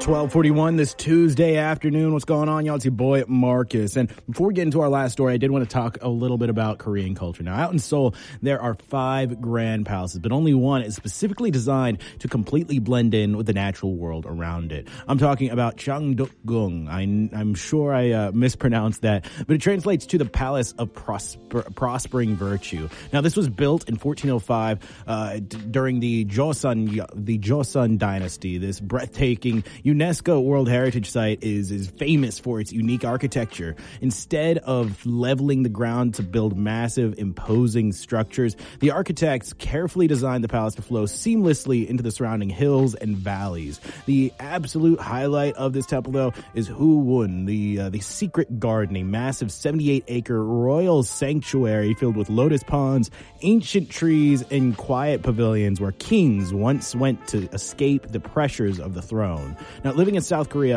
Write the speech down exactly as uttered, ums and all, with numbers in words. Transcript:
twelve forty-one this Tuesday afternoon. What's going on, y'all? It's your boy, Marcus. And before we get into our last story, I did want to talk a little bit about Korean culture. Now, out in Seoul, there are five grand palaces, but only one is specifically designed to completely blend in with the natural world around it. I'm talking about Changdeokgung. I'm sure I uh, mispronounced that, but it translates to the Palace of Prosper- Prospering Virtue. Now, this was built in fourteen oh five uh, d- during the Joseon, the Joseon dynasty. This breathtaking UNESCO World Heritage Site is, is famous for its unique architecture. Instead of leveling the ground to build massive, imposing structures, the architects carefully designed the palace to flow seamlessly into the surrounding hills and valleys. The absolute highlight of this temple, though, is Hwoomun, the uh, the secret garden, a massive seventy-eight acre royal sanctuary filled with lotus ponds, ancient trees, and quiet pavilions where kings once went to escape the pressures of the throne. Now, living in South Korea,